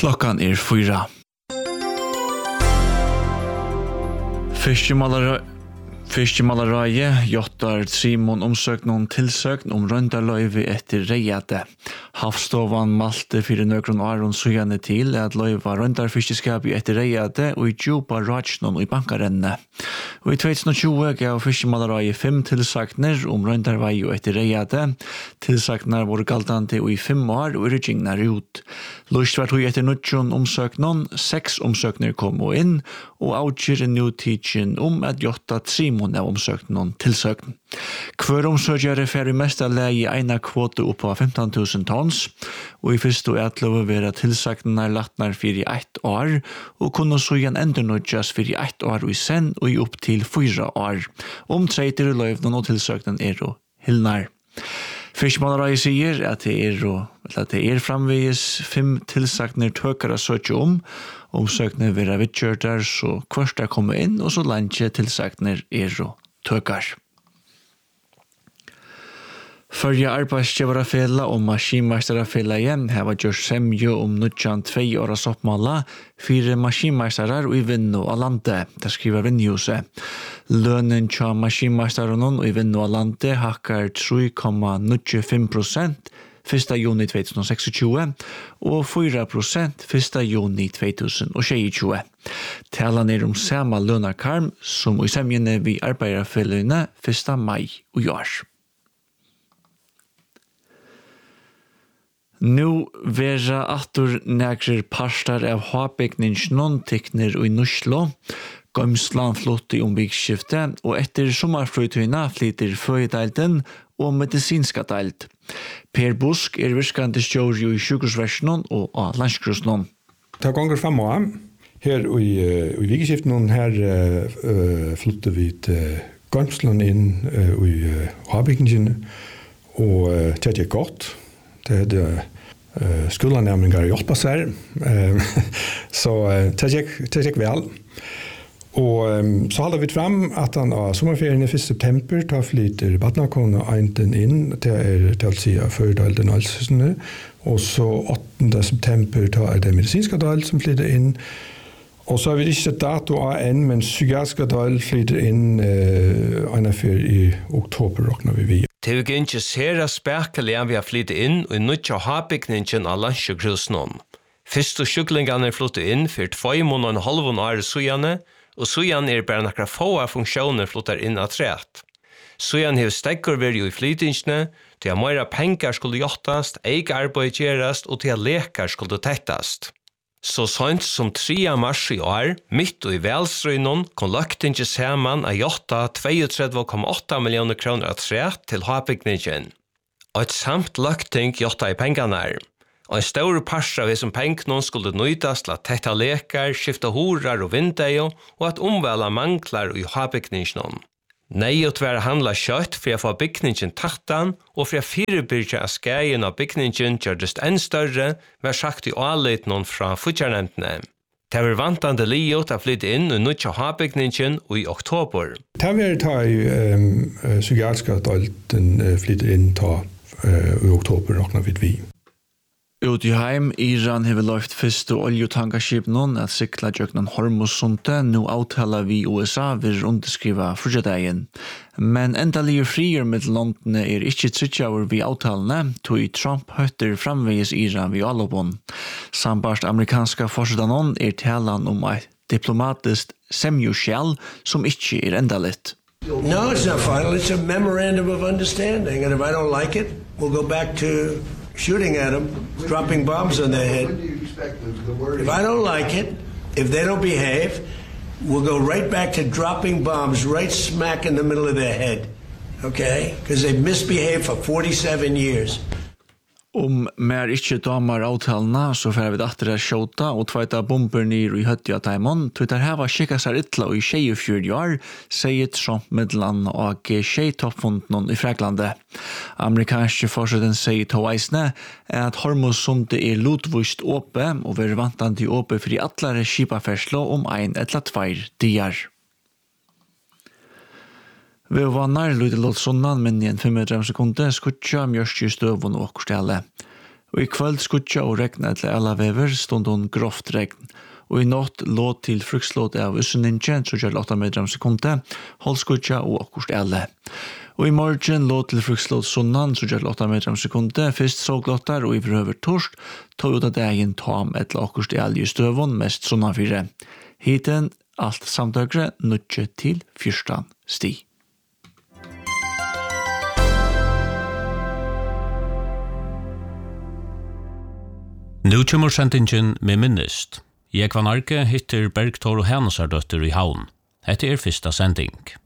Klockan 4. Fiskemalaræje jottar Simon omsøknun tilsøkn røndarløyvi etter reiate. Havstovan malte fyrir nøkron åron sujane til at løyva røndarfiskeskap etter reiate og i djupa ratsnon og i bankarenne. Og i 2020 gav fiskemalaræje 5 tilsøkner røndarvei og etter reiate. Tilsøknar voru galtande og i 5 år og ryggingnar ut. Lust var hui etter nøtjon omsøknun, 6 omsøkner kom og inn, og avgjør nu tidsin at jotta Simon av omsøknun tilsøkn. Hver omsøkjare fer i mesta leie eina kvote oppa 15.000 tons, og i fyrstu etløve vera tilsøknar latnar fyrir 1 år, og kunne så igjen endernødjas fyrir 1 år og i sen og i opp til 4 år. Treiter løyvnen og tilsøknen og hilnar. Fiskemalaræje sier at det framvegis 5 tilsøkner tøkere søkje omsøkner vera vidtjørter, så kvart kommer inn, og så landje tilsøkner og tøkar. Førje arbeidsgiverafela og maskinmeisterafela igjen hava gjort semje nødjan 2 åras oppmala 4 maskinmeisterar og i Vinno av landet, det skriver Vinnhuset. Lønnen tja maskinmeisteren og i Vinno av landet hakkar 3,95% 1. juni 2026 og 4% 1. juni 2022. Talan sama lønarkarm som i semjene vi arbeiderafellene 1. mai og år. Nu vera attur negrir parstar av havbygningsnon tekner og i Nuslo. Gømslan flotti vikskifte, og etter sommarfrøytøyna flyter føyedeilden og medisinska deild. Per Busk virkande stjóri i sjukehusversjonen og av landskrosnon. Det gonger framover. Her i vikskiften her flytter vi til Gømslan inn i havbygningsen, og det er godt. Det er skolenærmninger hjelper seg, så det gikk vel. Og så holder vi fram at han av sommerferien i 1. september tar flyter badnakone enten inn, det til å si førdelden alsene, og så 8. september tar det medisinske del som flyter inn, og så har vi ikke dato av en, men psykiatriske del flyter inn for i oktober råkner vi via. Det er ikke sera spekelig vi har flyttet inn og nødja havbygningen av landsjøgrusnån. Første sjuklingene flyttet inn for 2,5 år sujane, og sujane bare nakra få av funksjoner flyttet inn av træt. Sujane har stekker vært i flyttingene, til at mer penger skulle jottast, eik arbeid gjerast og til at lekar skulle tettast. Så sent som 3. mars i år, mitt og i velstrøynon, kom løgtinget saman av jotta 32,8 millioner kroner av træt til havbygningen. Og et samt løgting jotta i pengene her. Og en stor parst av som pengene skulle nøytas til at tetta lekar, skifta horar og vindeio, og at omvæla manglar i havbygningen. Nei å tvære handla kjøtt for å få bygningen tattan, og for å fyrebyrja av skægen av bygningen gjørdes enn større, var sagt i avleitnån fra futjarnentene. Det var vantande liot å flytte inn og nødja havbygningen i oktober. Det var ta i psykiatriska dalten flytte inn i oktober råkna vi. Ut i heim, Iran hever løft fyrst og oljetankerskipnen at sikla jøknen Hormuzsundet, nå avtala vi USA vil underskriva frugedegjen. Men endalige frier med landene ikke trittjaver vi avtalene, tog Trump høtter framvegis Iran vi allopon. Sambarst amerikanska forsdanon talan et diplomatisk semjuskjell som ikke endalit. No, it's not final. It's a memorandum of understanding. And if I don't like it, we'll go back to shooting at them, dropping bombs on their head. If I don't like it, if they don't behave, we'll go right back to dropping bombs right smack in the middle of their head. Okay? Because they've misbehaved for 47 years. Mer ikke damer avtalene, så får vi datter skjota og tveita bomber nir i høttja taimon. Twitter heva skikka seg ytla i 24 år, sier Trump middeland og G-toppfunden i Fraglande. Amerikanske forsøden sier to eisne at Hormuzsundet lotvust åpe og vil vantande åpe for i atlare skipaferslo 1 eller 2 dier. Vi var nærløyde låt sånn, men i en 5 sekunder skutja mjørst i støvun og okkurstelle. Og i kveld skutja og regna til alla vever stundon grovt regn. Og i natt låt til frukslåt av usseninje, 38 meter om sekunde, holdskutja og akkurst alle. Og i morgen låt til frukslåt sunnan, 38 meter om sekunde, fyrst såglåttar og i prøver torsk, tog ut av dagen tam et akkurst alle i støvun, mest sunnan 4. Hiten alt samtøkre, 0 til 14 sti. Nu kommer sendingen med minnest. Jeg Arke hittir Bergtor og Hansardøtter i havn. Hette fyrsta sending.